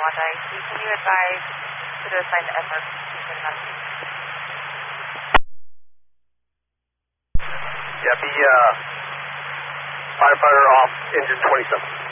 apologize. Can you advise to the assigned SRP for the medical? Yeah, the firefighter off engine 27.